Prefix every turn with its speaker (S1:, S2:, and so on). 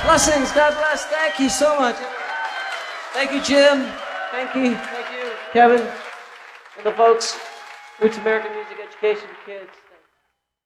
S1: Blessings. God bless. Thank you so much. Thank you, Jim. Thank you, Kevin, and the folks. Roots American Music Education for Kids.